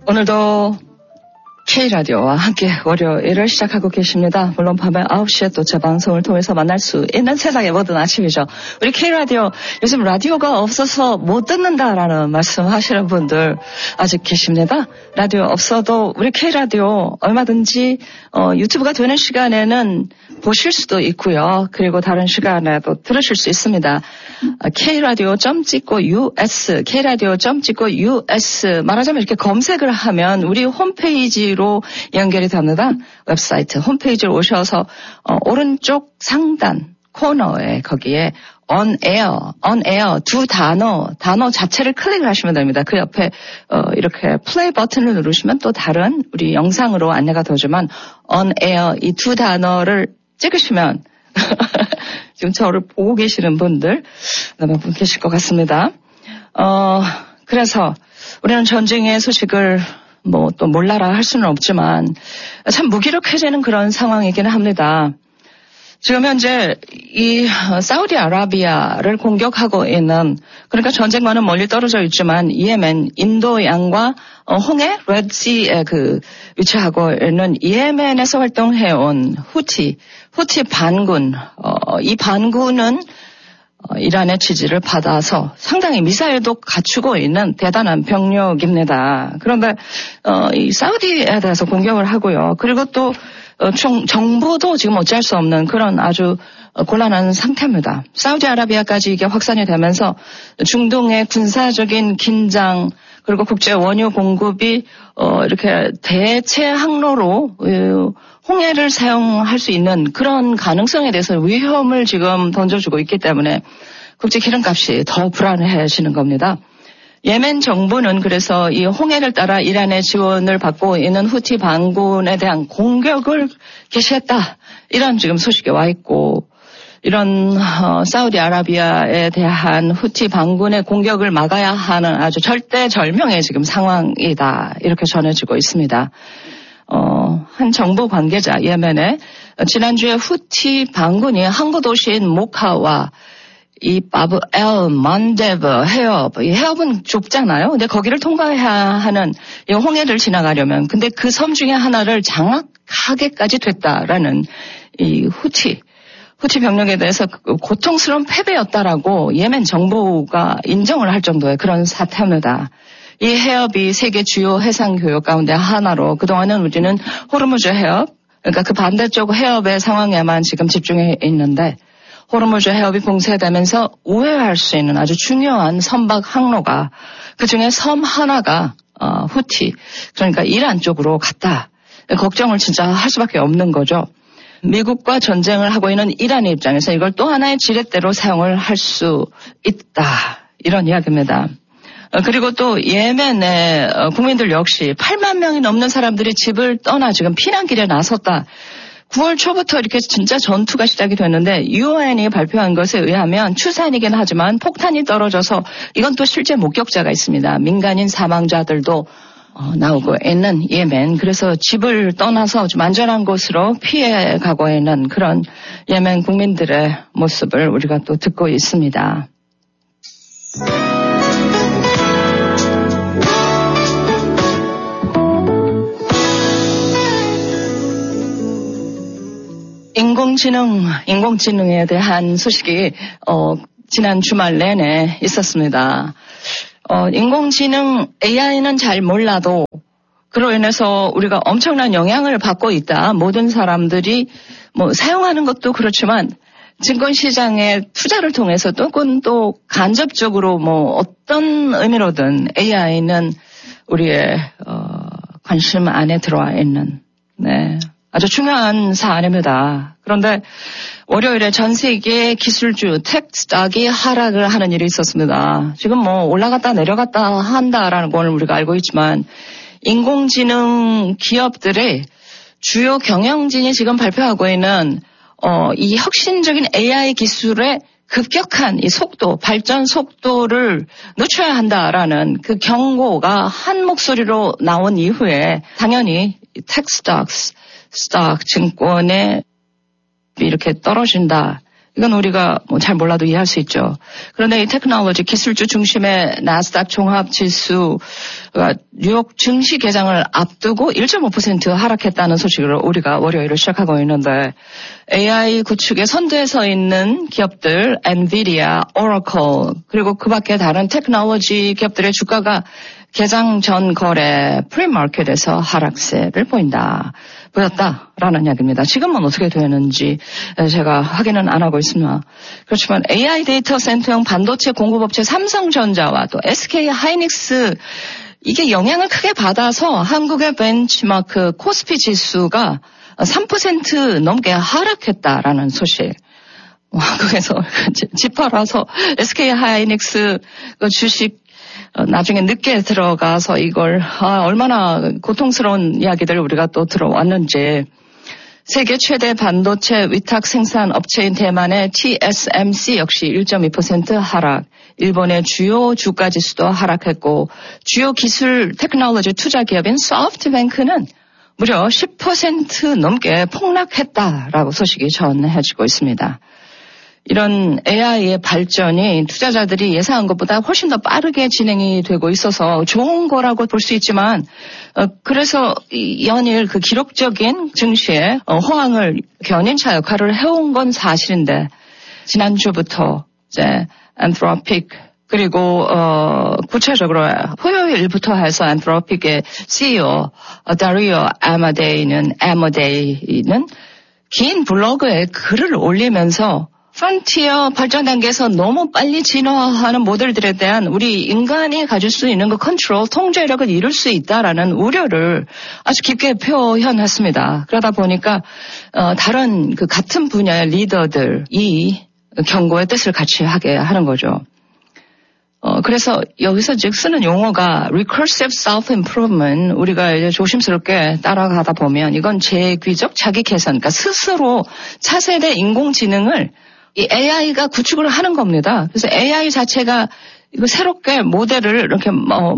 오늘도 K라디오와 함께 월요일을 시작하고 계십니다. 물론 밤에 9시에 또 재방송을 통해서 만날 수 있는 세상의 모든 아침이죠. 우리 K라디오, 요즘 라디오가 없어서 못 듣는다라는 말씀 하시는 분들 아직 계십니다. 라디오 없어도 우리 K라디오 얼마든지 유튜브가 되는 시간에는 보실 수도 있고요. 그리고 다른 시간에도 들으실 수 있습니다. K라디오.US, K라디오.US 말하자면 이렇게 검색을 하면 우리 홈페이지로 연결이 됩니다. 웹사이트 홈페이지로 오셔서 오른쪽 상단 코너에 거기에 on air 두 단어 자체를 클릭을 하시면 됩니다. 그 옆에 이렇게 플레이 버튼을 누르시면 또 다른 우리 영상으로 안내가 되지만 on air 이 두 단어를 찍으시면 지금 저를 보고 계시는 분들 몇 분 계실 것 같습니다. 그래서 우리는 전쟁의 소식을 또 몰라라 할 수는 없지만 참 무기력해지는 그런 상황이기는 합니다. 지금 현재 이 사우디아라비아를 공격하고 있는, 그러니까 전쟁과는 멀리 떨어져 있지만 예멘, 인도양과 홍해, 레드시에 위치하고 있는 예멘에서 활동해온 후티 반군, 이 반군은 이란의 지지를 받아서 상당히 미사일도 갖추고 있는 대단한 병력입니다. 그런데 이 사우디에 대해서 공격을 하고요. 그리고 또 정부도 지금 어찌할 수 없는 그런 아주 곤란한 상태입니다. 사우디아라비아까지 이게 확산이 되면서 중동의 군사적인 긴장, 그리고 국제 원유 공급이 이렇게 대체 항로로 홍해를 사용할 수 있는 그런 가능성에 대해서 위험을 지금 던져주고 있기 때문에 국제 기름값이 더 불안해지는 겁니다. 예멘 정부는 그래서 이 홍해를 따라 이란의 지원을 받고 있는 후티 반군에 대한 공격을 개시했다. 이런 지금 소식이 와 있고, 이런 사우디아라비아에 대한 후티 반군의 공격을 막아야 하는 아주 절대절명의 지금 상황이다. 이렇게 전해지고 있습니다. 한 정부 관계자 예멘에 지난주에 후티 반군이 항구 도시인 모카와 이 바브 엘 만데브 해협, 이 해협은 좁잖아요. 근데 거기를 통과해야 하는 이 홍해를 지나가려면, 근데 그 섬 중에 하나를 장악하게까지 됐다라는 이 후티 병력에 대해서 고통스러운 패배였다라고 예멘 정부가 인정을 할 정도의 그런 사태입니다. 이 해협이 세계 주요 해상 교역 가운데 하나로 그동안은 우리는 호르무즈 해협, 그러니까 그 반대쪽 해협의 상황에만 지금 집중해 있는데, 호르무즈 해협이 봉쇄되면서 우회할 수 있는 아주 중요한 선박 항로가, 그중에 섬 하나가 후티, 그러니까 이란 쪽으로 갔다. 걱정을 진짜 할 수밖에 없는 거죠. 미국과 전쟁을 하고 있는 이란의 입장에서 이걸 또 하나의 지렛대로 사용을 할 수 있다. 이런 이야기입니다. 그리고 또 예멘의 국민들 역시 8만 명이 넘는 사람들이 집을 떠나 지금 피난길에 나섰다. 9월 초부터 이렇게 진짜 전투가 시작이 됐는데 UN이 발표한 것에 의하면 추산이긴 하지만 폭탄이 떨어져서 이건 또 실제 목격자가 있습니다. 민간인 사망자들도 나오고 있는 예멘. 그래서 집을 떠나서 좀 안전한 곳으로 피해가고 있는 그런 예멘 국민들의 모습을 우리가 또 듣고 있습니다. 인공지능에 대한 소식이 지난 주말 내내 있었습니다. 인공지능 AI는 잘 몰라도 그로 인해서 우리가 엄청난 영향을 받고 있다. 모든 사람들이 사용하는 것도 그렇지만 증권시장의 투자를 통해서 또는 또 간접적으로 어떤 의미로든 AI는 우리의 관심 안에 들어와 있는 아주 중요한 사안입니다. 그런데 월요일에 전 세계 기술주 텍스닥이 하락을 하는 일이 있었습니다. 지금 올라갔다 내려갔다 한다라는 걸 우리가 알고 있지만 인공지능 기업들의 주요 경영진이 지금 발표하고 있는 이 혁신적인 AI 기술의 급격한 이 속도, 발전 속도를 늦춰야 한다라는 그 경고가 한 목소리로 나온 이후에 당연히 텍스닥 증권에 이렇게 떨어진다. 이건 우리가 잘 몰라도 이해할 수 있죠. 그런데 이 테크놀로지 기술주 중심의 나스닥 종합지수가 뉴욕 증시 개장을 앞두고 1.5% 하락했다는 소식을 우리가 월요일을 시작하고 있는데 AI 구축에 선두에 서 있는 기업들, 엔비디아, 오라클 그리고 그 밖에 다른 테크놀로지 기업들의 주가가 개장 전 거래 프리마켓에서 하락세를 보였다라는 이야기입니다. 지금은 어떻게 되는지 제가 확인은 안 하고 있습니다. 그렇지만 AI 데이터 센터용 반도체 공급업체 삼성전자와 또 SK 하이닉스 이게 영향을 크게 받아서 한국의 벤치마크 코스피 지수가 3% 넘게 하락했다라는 소식. 한국에서 집 팔아서 SK 하이닉스 주식 나중에 늦게 들어가서 이걸 얼마나 고통스러운 이야기들을 우리가 또 들어왔는지. 세계 최대 반도체 위탁 생산 업체인 대만의 TSMC 역시 1.2% 하락. 일본의 주요 주가 지수도 하락했고 주요 기술 테크놀로지 투자 기업인 소프트뱅크는 무려 10% 넘게 폭락했다라고 소식이 전해지고 있습니다. 이런 AI의 발전이 투자자들이 예상한 것보다 훨씬 더 빠르게 진행이 되고 있어서 좋은 거라고 볼 수 있지만 그래서 연일 그 기록적인 증시에 호황을 견인차 역할을 해온 건 사실인데 지난주부터 이제 안트로픽 그리고 구체적으로 화요일부터 해서 안트로픽의 CEO 다리오 아마데이는 긴 블로그에 글을 올리면서 프론티어 발전 단계에서 너무 빨리 진화하는 모델들에 대한 우리 인간이 가질 수 있는 그 컨트롤, 통제력을 잃을 수 있다라는 우려를 아주 깊게 표현했습니다. 그러다 보니까 다른 그 같은 분야의 리더들이 경고의 뜻을 같이 하게 하는 거죠. 그래서 여기서 즉 쓰는 용어가 recursive self-improvement, 우리가 이제 조심스럽게 따라가다 보면 이건 재귀적 자기 개선, 그러니까 스스로 차세대 인공지능을 이 AI가 구축을 하는 겁니다. 그래서 AI 자체가 이거 새롭게 모델을 이렇게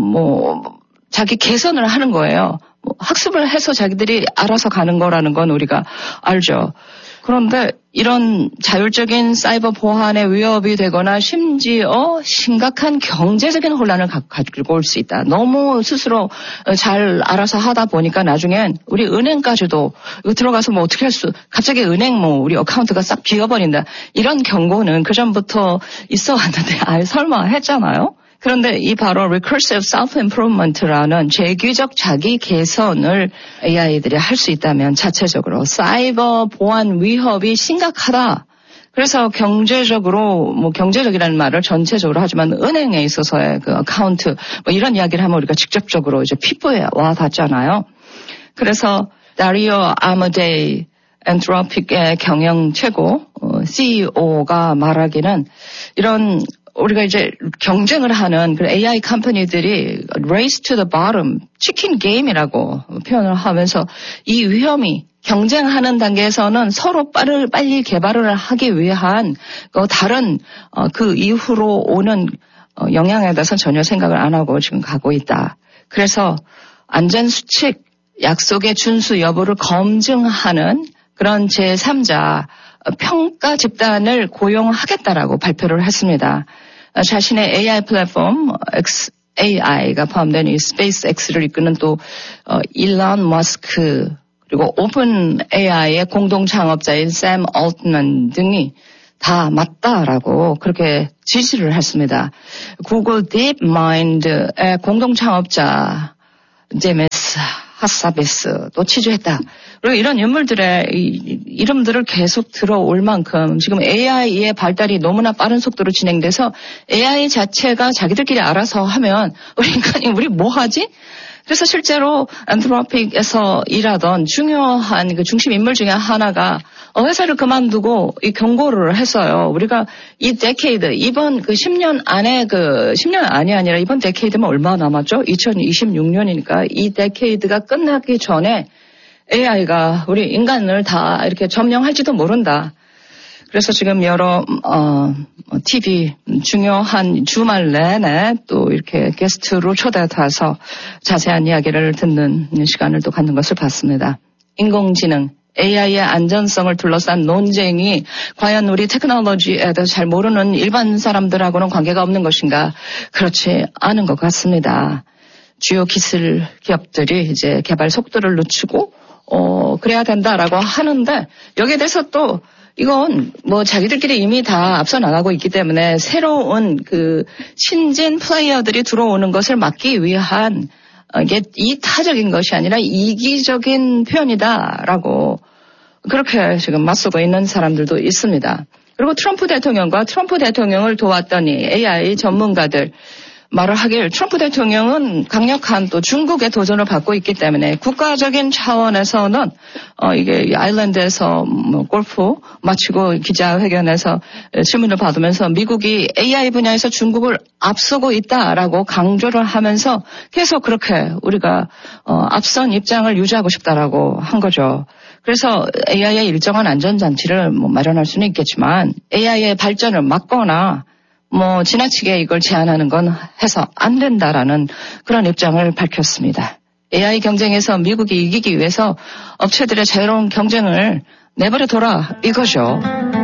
자기 개선을 하는 거예요. 학습을 해서 자기들이 알아서 가는 거라는 건 우리가 알죠. 그런데 이런 자율적인 사이버 보안의 위협이 되거나 심지어 심각한 경제적인 혼란을 가지고 올 수 있다. 너무 스스로 잘 알아서 하다 보니까 나중엔 우리 은행까지도 이거 들어가서 어떻게 할 수, 갑자기 은행 우리 어카운트가 싹 비어버린다. 이런 경고는 그전부터 있어 왔는데 설마 했잖아요. 그런데 이 바로 recursive self-improvement라는 재규적 자기 개선을 AI들이 할 수 있다면 자체적으로 사이버 보안 위협이 심각하다. 그래서 경제적으로 경제적이라는 말을 전체적으로 하지만 은행에 있어서의 그 어카운트 이런 이야기를 하면 우리가 직접적으로 이제 피부에 와 닿잖아요. 그래서 다리오 아마데이 엔트로픽의 경영 최고 CEO가 말하기는 이런 우리가 이제 경쟁을 하는 그 AI 컴퍼니들이 race to the bottom, 치킨 게임이라고 표현을 하면서 이 위험이 경쟁하는 단계에서는 서로 빨리 개발을 하기 위한 다른 그 이후로 오는 영향에 대해서 전혀 생각을 안 하고 지금 가고 있다. 그래서 안전수칙, 약속의 준수 여부를 검증하는 그런 제3자 평가 집단을 고용하겠다라고 발표를 했습니다. 자신의 AI 플랫폼 XAI가 포함된 이 스페이스X를 이끄는 또 일론 머스크 그리고 오픈 AI의 공동 창업자인 샘 올트먼 등이 다 맞다라고 그렇게 지지를 했습니다. 구글 딥마인드의 공동 창업자 제메스 하사베스도 취재했다. 그리고 이런 인물들의 이름들을 계속 들어올 만큼 지금 AI의 발달이 너무나 빠른 속도로 진행돼서 AI 자체가 자기들끼리 알아서 하면 우리 인간이 우리 뭐 하지? 그래서 실제로 안트로픽에서 일하던 중요한 그 중심 인물 중에 하나가 회사를 그만두고 이 경고를 했어요. 우리가 이 데케이드, 이번 그 10년 안에 10년 안이 아니라 이번 데케이드면 얼마 남았죠? 2026년이니까 이 데케이드가 끝나기 전에 AI가 우리 인간을 다 이렇게 점령할지도 모른다. 그래서 지금 여러 TV 중요한 주말 내내 또 이렇게 게스트로 초대돼서 자세한 이야기를 듣는 시간을 또 갖는 것을 봤습니다. 인공지능 AI의 안전성을 둘러싼 논쟁이 과연 우리 테크놀로지에 대해서 잘 모르는 일반 사람들하고는 관계가 없는 것인가? 그렇지 않은 것 같습니다. 주요 기술 기업들이 이제 개발 속도를 늦추고 그래야 된다라고 하는데 여기에 대해서 또 이건 뭐 자기들끼리 이미 다 앞서 나가고 있기 때문에 새로운 그 신진 플레이어들이 들어오는 것을 막기 위한 이게 이타적인 것이 아니라 이기적인 표현이다라고 그렇게 지금 맞서고 있는 사람들도 있습니다. 그리고 트럼프 대통령과 트럼프 대통령을 도왔더니 AI 전문가들 말을 하길 트럼프 대통령은 강력한 또 중국의 도전을 받고 있기 때문에 국가적인 차원에서는 이게 아일랜드에서 뭐 골프 마치고 기자회견에서 질문을 받으면서 미국이 AI 분야에서 중국을 앞서고 있다라고 강조를 하면서 계속 그렇게 우리가 앞선 입장을 유지하고 싶다라고 한 거죠. 그래서 AI의 일정한 안전장치를 뭐 마련할 수는 있겠지만 AI의 발전을 막거나 뭐 지나치게 이걸 제한하는 건 해서 안 된다라는 그런 입장을 밝혔습니다. AI 경쟁에서 미국이 이기기 위해서 업체들의 자유로운 경쟁을 내버려둬라 이거죠.